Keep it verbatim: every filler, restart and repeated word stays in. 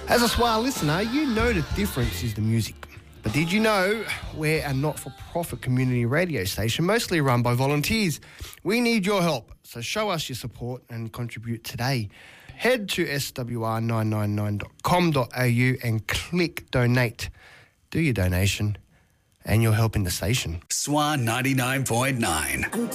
As a SWAR listener, you know the difference is the music. But did you know we're a not-for-profit community radio station, mostly run by volunteers? We need your help, so show us your support and contribute today. Head to s w r nine nine nine dot com dot a u and click donate. Do your donation and you're helping the station. Swan ninety-nine point nine.